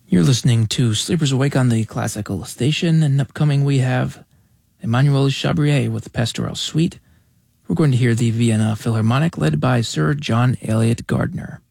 You're listening to Sleepers Awake on the Classical Station, and upcoming we have Emmanuel Chabrier with the Pastoral Suite. We're going to hear the Vienna Philharmonic led by Sir John Eliot Gardiner.